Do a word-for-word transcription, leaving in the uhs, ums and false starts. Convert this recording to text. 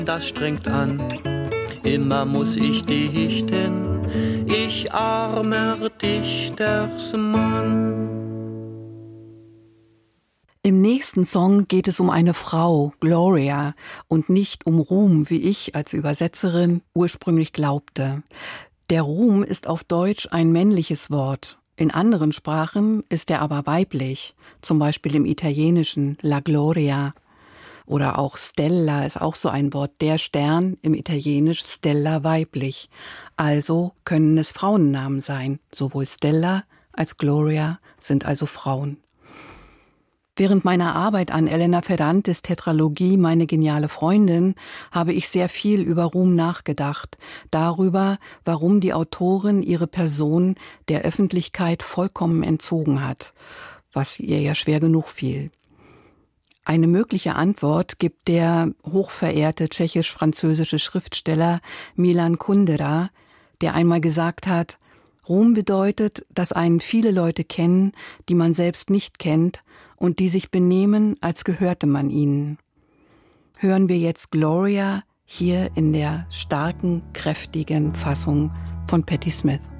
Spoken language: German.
Das strengt an, immer muss ich dichten, ich armer Dichtersmann. Im nächsten Song geht es um eine Frau, Gloria, und nicht um Ruhm, wie ich als Übersetzerin ursprünglich glaubte. Der Ruhm ist auf Deutsch ein männliches Wort. In anderen Sprachen ist er aber weiblich, zum Beispiel im Italienischen La Gloria. Oder auch Stella ist auch so ein Wort, der Stern, im Italienisch Stella weiblich. Also können es Frauennamen sein. Sowohl Stella als Gloria sind also Frauen. Während meiner Arbeit an Elena Ferrantes Tetralogie Meine geniale Freundin habe ich sehr viel über Ruhm nachgedacht, darüber, warum die Autorin ihre Person der Öffentlichkeit vollkommen entzogen hat, was ihr ja schwer genug fiel. Eine mögliche Antwort gibt der hochverehrte tschechisch-französische Schriftsteller Milan Kundera, der einmal gesagt hat, Ruhm bedeutet, dass einen viele Leute kennen, die man selbst nicht kennt und die sich benehmen, als gehörte man ihnen. Hören wir jetzt Gloria hier in der starken, kräftigen Fassung von Patti Smith.